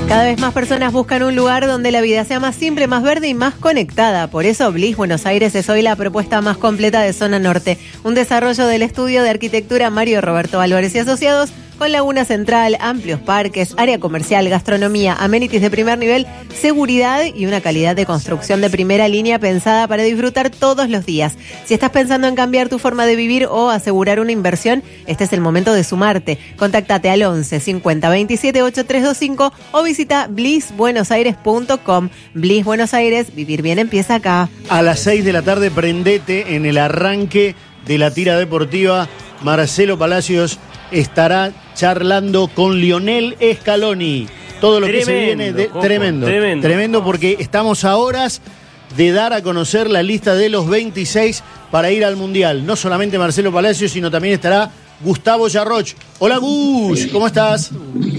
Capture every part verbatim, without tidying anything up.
Cada vez más personas buscan un lugar donde la vida sea más simple, más verde y más conectada. Por eso Bliss Buenos Aires es hoy la propuesta más completa de Zona Norte. Un desarrollo del estudio de arquitectura Mario Roberto Álvarez y Asociados, con laguna central, amplios parques, área comercial, gastronomía, amenities de primer nivel, seguridad y una calidad de construcción de primera línea pensada para disfrutar todos los días. Si estás pensando en cambiar tu forma de vivir o asegurar una inversión, este es el momento de sumarte. Contáctate al once cincuenta veintisiete ochenta y tres veinticinco o visita bliss buenos aires punto com. Bliss Buenos Aires, vivir bien empieza acá. A las seis de la tarde prendete en el arranque de la tira deportiva. Marcelo Palacios estará charlando con Lionel Scaloni. Todo lo tremendo, que se viene de Coco, tremendo, tremendo. Tremendo porque estamos a horas de dar a conocer la lista de los veintiséis para ir al Mundial. No solamente Marcelo Palacios, sino también estará Gustavo Yarroch. Hola Gus, ¿cómo estás?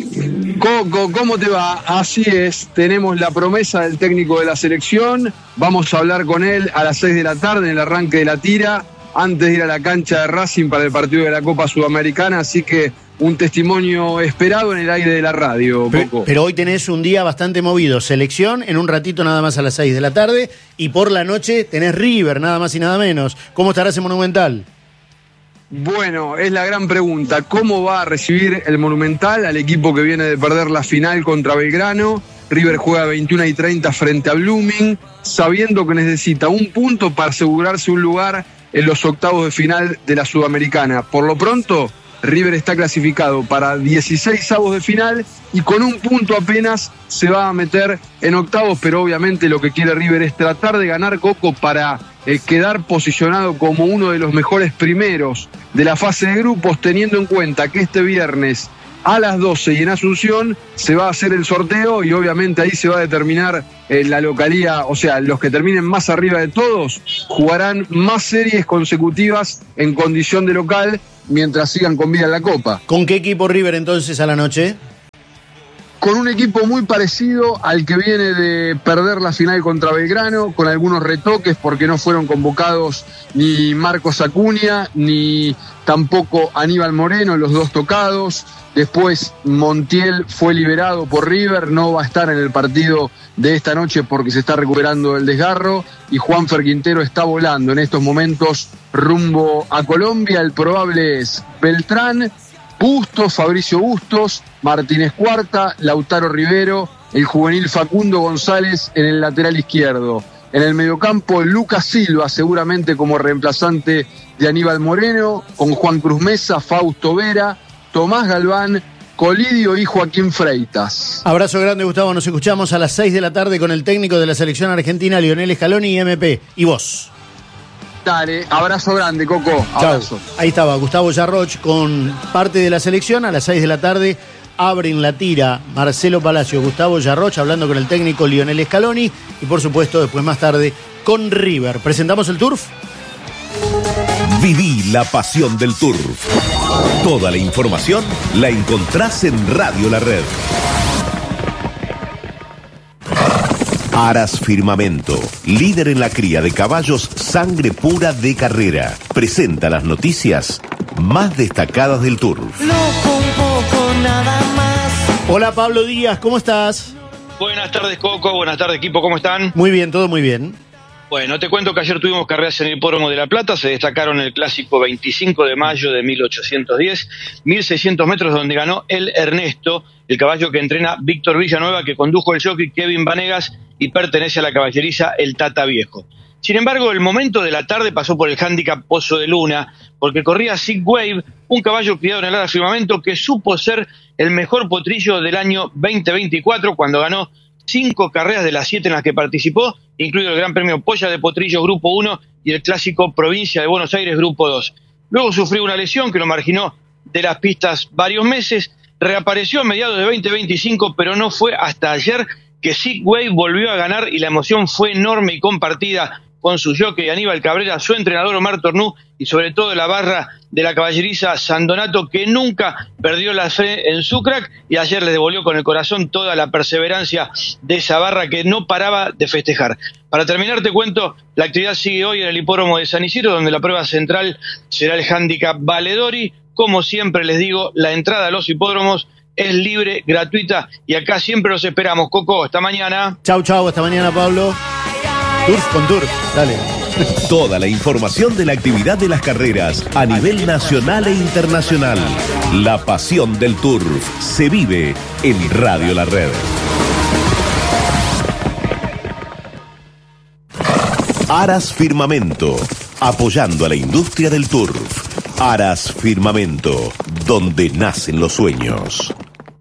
Coco, ¿cómo te va? Así es, tenemos la promesa del técnico de la selección. Vamos a hablar con él a las seis de la tarde en el arranque de la tira, antes de ir a la cancha de Racing para el partido de la Copa Sudamericana, así que un testimonio esperado en el aire de la radio, Coco. Pero, pero hoy tenés un día bastante movido, selección en un ratito nada más a las seis de la tarde y por la noche tenés River, nada más y nada menos. ¿Cómo estará ese Monumental? Bueno, es la gran pregunta, ¿cómo va a recibir el Monumental al equipo que viene de perder la final contra Belgrano? River juega veintiuna y treinta frente a Blooming, sabiendo que necesita un punto para asegurarse un lugar en los octavos de final de la Sudamericana. Por lo pronto, River está clasificado para dieciséis avos de final y con un punto apenas se va a meter en octavos, pero obviamente lo que quiere River es tratar de ganar, Coco, para eh, quedar posicionado como uno de los mejores primeros de la fase de grupos, teniendo en cuenta que este viernes a las doce y en Asunción se va a hacer el sorteo y obviamente ahí se va a determinar eh, la localía, o sea, los que terminen más arriba de todos jugarán más series consecutivas en condición de local mientras sigan con vida en la Copa. ¿Con qué equipo River entonces a la noche? Con un equipo muy parecido al que viene de perder la final contra Belgrano, con algunos retoques porque no fueron convocados ni Marcos Acuña ni tampoco Aníbal Moreno, los dos tocados. Después Montiel fue liberado por River, no va a estar en el partido de esta noche porque se está recuperando el desgarro y Juanfer Quintero está volando en estos momentos rumbo a Colombia. El probable es Beltrán, Bustos, Fabricio Bustos, Martínez Cuarta, Lautaro Rivero, el juvenil Facundo González en el lateral izquierdo. En el mediocampo, Lucas Silva, seguramente como reemplazante de Aníbal Moreno, con Juan Cruz Mesa, Fausto Vera, Tomás Galván, Colidio y Joaquín Freitas. Abrazo grande, Gustavo. Nos escuchamos a las seis de la tarde con el técnico de la selección argentina, Lionel Scaloni, y M P. ¿Y vos? Dale, abrazo grande, Coco. Abrazo. Chau. Ahí estaba Gustavo Yarroch con parte de la selección. A las seis de la tarde abren la tira Marcelo Palacios, Gustavo Yarroch, hablando con el técnico Lionel Scaloni. Y por supuesto, después más tarde con River. ¿Presentamos el Turf? Viví la pasión del Turf. Toda la información la encontrás en Radio La Red. Aras Firmamento, líder en la cría de caballos sangre pura de carrera, presenta las noticias más destacadas del Turf. No convoco nada más. Hola Pablo Díaz, ¿cómo estás? Buenas tardes, Coco, buenas tardes, equipo, ¿cómo están? Muy bien, todo muy bien. Bueno, te cuento que ayer tuvimos carreras en el Hipódromo de La Plata, se destacaron el clásico veinticinco de mayo de mil ochocientos diez, mil seiscientos metros donde ganó el Ernesto, el caballo que entrena Víctor Villanueva, que condujo el jockey Kevin Vanegas y pertenece a la caballeriza el Tata Viejo. Sin embargo, el momento de la tarde pasó por el hándicap Pozo de Luna, porque corría Sig Wave, un caballo criado en el Aras Firmamento que supo ser el mejor potrillo del año veinte veinticuatro cuando ganó cinco carreras de las siete en las que participó, incluido el Gran Premio Polla de Potrillo Grupo uno y el Clásico Provincia de Buenos Aires Grupo dos. Luego sufrió una lesión que lo marginó de las pistas varios meses, reapareció a mediados de veinte veinticinco, pero no fue hasta ayer que Sig Wave volvió a ganar y la emoción fue enorme y compartida con su jockey Aníbal Cabrera, su entrenador Omar Tornú y sobre todo la barra de la caballeriza San Donato, que nunca perdió la fe en su crack y ayer le devolvió con el corazón toda la perseverancia de esa barra que no paraba de festejar. Para terminar te cuento, la actividad sigue hoy en el Hipódromo de San Isidro, donde la prueba central será el hándicap Valedori. Como siempre les digo, la entrada a los hipódromos es libre, gratuita y acá siempre los esperamos. Coco, hasta mañana. Chau, chau, hasta mañana, Pablo. Turf con Turf, dale. Toda la información de la actividad de las carreras a nivel nacional e internacional. La pasión del Turf se vive en Radio La Red. Aras Firmamento, apoyando a la industria del turf. Aras Firmamento, donde nacen los sueños.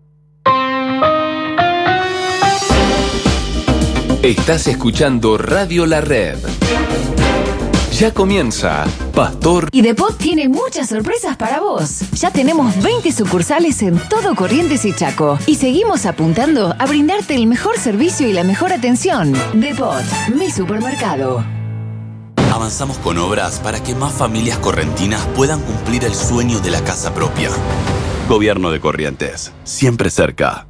Estás escuchando Radio La Red. Ya comienza Pastor. Y Depot tiene muchas sorpresas para vos. Ya tenemos veinte sucursales en todo Corrientes y Chaco. Y seguimos apuntando a brindarte el mejor servicio y la mejor atención. Depot, mi supermercado. Avanzamos con obras para que más familias correntinas puedan cumplir el sueño de la casa propia. Gobierno de Corrientes, siempre cerca.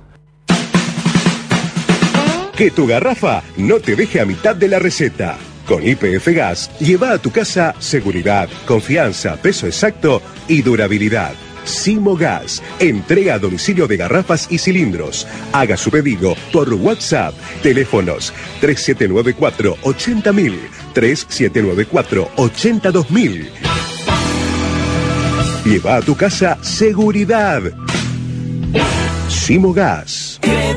Que tu garrafa no te deje a mitad de la receta. Con Y P F Gas, lleva a tu casa seguridad, confianza, peso exacto y durabilidad. Simo Gas, entrega a domicilio de garrafas y cilindros. Haga su pedido por WhatsApp. Teléfonos tres siete nueve cuatro, ochenta mil, tres siete nueve cuatro, ochenta dos mil. Lleva a tu casa seguridad. Simo Gas.